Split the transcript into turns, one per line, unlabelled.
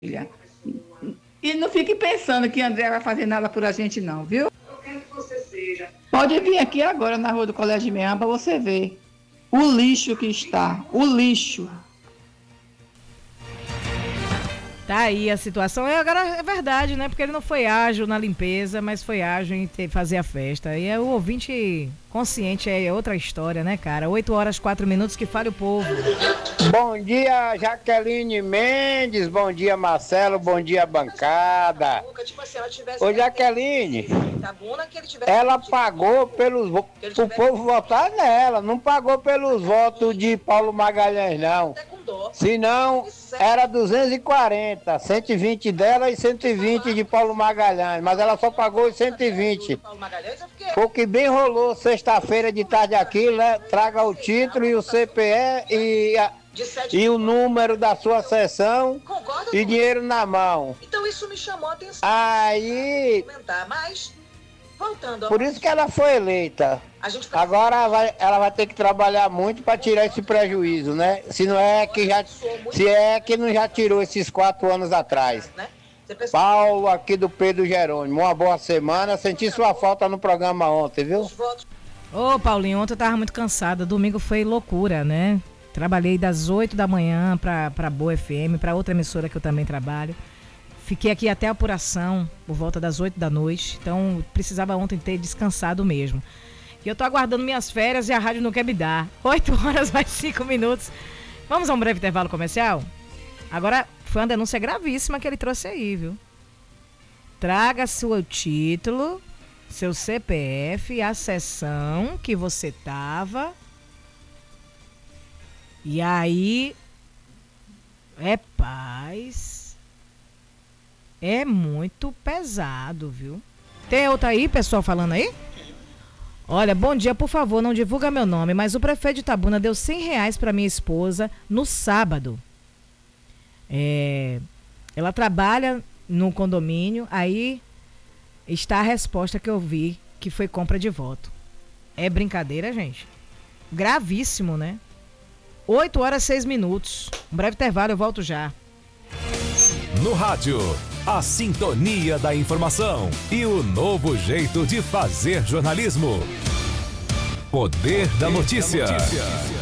filha. E não fique pensando que André vai fazer nada por a gente, não, viu? Pode vir aqui agora na rua do Colégio Meã para você ver o lixo que está. O lixo.
Tá aí a situação. Agora é verdade, né? Porque ele não foi ágil na limpeza, mas foi ágil em fazer a festa. E o ouvinte consciente é outra história, né, cara? 8h04, que fale o povo.
Bom dia, Jaqueline Mendes. Bom dia, Marcelo. Bom dia, bancada. Ô, Jaqueline, ela pagou pro povo votar nela. Não pagou pelos votos de Paulo Magalhães, não. Senão, era 240. 120 dela e 120 de Paulo Magalhães. Mas ela só pagou os 120. Foi o que bem rolou sexta-feira de tarde aqui, né? Traga o título e o CPE e o número da sua sessão e dinheiro na mão.
Então isso me chamou a atenção.
Aí,
Mas, voltando
por isso que ela foi eleita. Agora ela vai ter que trabalhar muito para tirar esse prejuízo, né? Se é que não já tirou esses 4 anos atrás. Paulo aqui do Pedro Jerônimo, uma boa semana. Senti sua falta no programa ontem, viu?
Ô, Paulinho, ontem eu tava muito cansada. Domingo foi loucura, né? Trabalhei das 8 da manhã pra Boa FM, pra outra emissora que eu também trabalho. Fiquei aqui até a apuração, por volta das 8 da noite. Então, precisava ontem ter descansado mesmo. E eu tô aguardando minhas férias e a rádio não quer me dar. 8h mais 5. Vamos a um breve intervalo comercial? Agora, foi uma denúncia gravíssima que ele trouxe aí, viu? Traga seu título, seu CPF, a sessão que você tava. E aí, paz. É muito pesado, viu? Tem outra aí, pessoal, falando aí? Olha, bom dia, por favor, não divulga meu nome, mas o prefeito de Itabuna deu R$100 para minha esposa no sábado. Ela trabalha no condomínio, aí está a resposta que eu vi, que foi compra de voto. É brincadeira, gente? Gravíssimo, né? 8h06. Um breve intervalo, eu volto já.
No rádio, a sintonia da informação e o novo jeito de fazer jornalismo. Poder da notícia.